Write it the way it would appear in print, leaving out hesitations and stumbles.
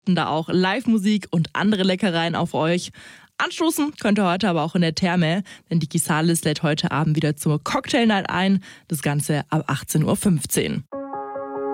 Da auch Live-Musik und andere Leckereien auf euch. Anstoßen könnt ihr heute aber auch in der Therme, denn die Chisalis lädt heute Abend wieder zur Cocktail Night ein. Das Ganze ab 18:15 Uhr.